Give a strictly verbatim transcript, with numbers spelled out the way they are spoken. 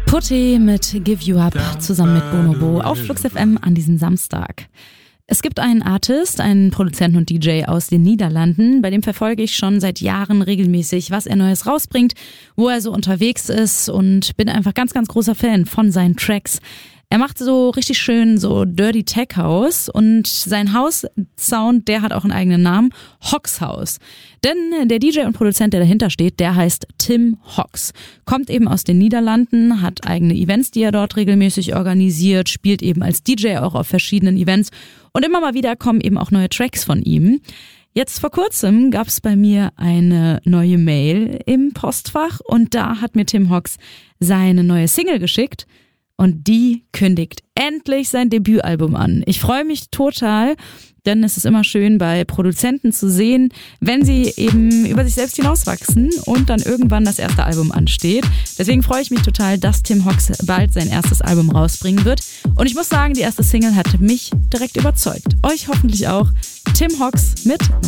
Putti mit Give You Up zusammen mit Bonobo auf Flux F M an diesem Samstag. Es gibt einen Artist, einen Produzenten und D J aus den Niederlanden, bei dem verfolge ich schon seit Jahren regelmäßig, was er Neues rausbringt, wo er so unterwegs ist und bin einfach ganz, ganz großer Fan von seinen Tracks. Er macht so richtig schön so Dirty Tech House und sein House-Sound, der hat auch einen eigenen Namen, Hox House. Denn der D J und Produzent, der dahinter steht, der heißt Tim Hox. Kommt eben aus den Niederlanden, hat eigene Events, die er dort regelmäßig organisiert, spielt eben als D J auch auf verschiedenen Events und immer mal wieder kommen eben auch neue Tracks von ihm. Jetzt vor kurzem gab es bei mir eine neue Mail im Postfach und da hat mir Tim Hox seine neue Single geschickt. Und die kündigt endlich sein Debütalbum an. Ich freue mich total, denn es ist immer schön bei Produzenten zu sehen, wenn sie eben über sich selbst hinauswachsen und dann irgendwann das erste Album ansteht. Deswegen freue ich mich total, dass Tim Hox bald sein erstes Album rausbringen wird. Und ich muss sagen, die erste Single hat mich direkt überzeugt. Euch hoffentlich auch. Tim Hox mit